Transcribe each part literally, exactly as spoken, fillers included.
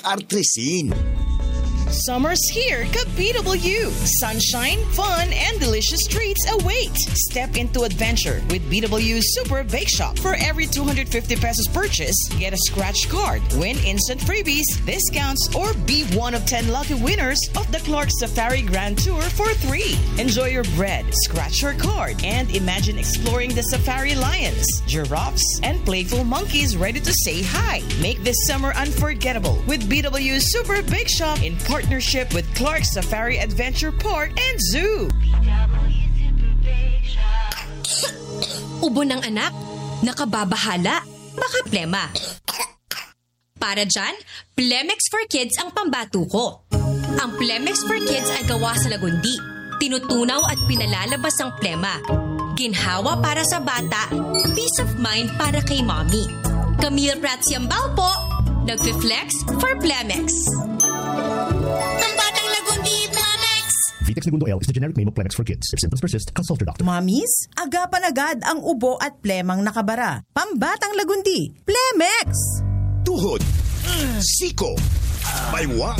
mag-Artrisin. Summer's here, ka-B W. Sunshine, fun, and delicious treats await. Step into adventure with B W Super Bake Shop. For every two hundred fifty pesos purchase, get a scratch card, win instant freebies, discounts, or be one of ten lucky winners of the Clark Safari Grand Tour for three. Enjoy your bread, scratch your card, and imagine exploring the safari lions, giraffes, and playful monkeys ready to say hi. Make this summer unforgettable with B W Super Bake Shop in partnership with Clark Safari Adventure Park and Zoo. Ubo ng anak, nakababahala, baka plema. Para dyan, Plemex for Kids ang pambato ko. Ang Plemex for Kids ay gawa sa lagundi. Tinutunaw at pinalalabas ang plema. Ginhawa para sa bata, peace of mind para kay mommy. Camille Prats Yambal po, nagfi-flex for Plemex. Pambatang lagundi, Plemex! Vitex Segundo L is the generic name of Plemex for kids. If symptoms persist, consult your doctor. Mommies, agapan agad ang ubo at plemang nakabara. Pambatang lagundi, Plemex! Tuhod, siko, baywang,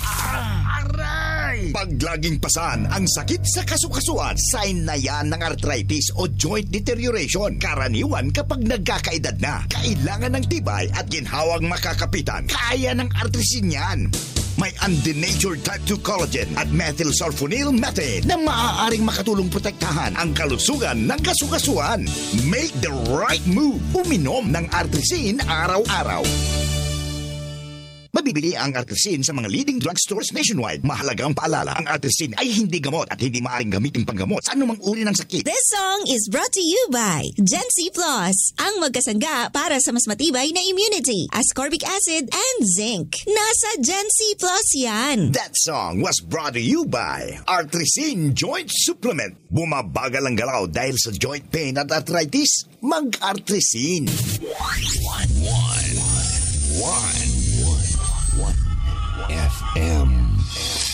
aray! Pag laging pasan ang sakit sa kasukasuan, sign na yan ng arthritis o joint deterioration. Karaniwan kapag nagkakaedad na, kailangan ng tibay at ginhawang makakapitan. Kaya ng Artrisin yan. May undenatured type two collagen at methylsulfonyl methane na maaaring makatulong protektahan ang kalusugan ng kasukasuan. Make the right move. Uminom ng Artrisin araw-araw. Mabibili ang Artrisin sa mga leading drugstores nationwide. Mahalagang paalala, ang Artrisin ay hindi gamot at hindi maaaring gamitin panggamot sa anumang uri ng sakit. This song is brought to you by Gen-C Plus, ang magkasangga para sa mas matibay na immunity, ascorbic acid and zinc. Nasa Gen-C Plus yan. That song was brought to you by Artrisin Joint Supplement. Bumabagal ang galaw dahil sa joint pain at arthritis, mag-Artrisin. One, one, one, one. F M.